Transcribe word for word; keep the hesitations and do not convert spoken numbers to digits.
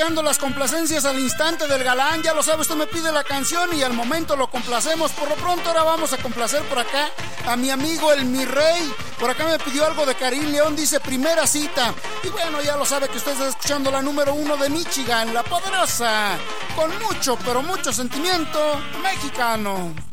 escuchando las complacencias al instante del galán. Ya lo sabe, usted me pide la canción y al momento lo complacemos. Por lo pronto ahora vamos a complacer por acá a mi amigo el Mi Rey. Por acá me pidió algo de Karim León, dice Primera Cita. Y bueno, ya lo sabe que usted está escuchando la número uno de Michigan, La Poderosa, con mucho, pero mucho sentimiento mexicano.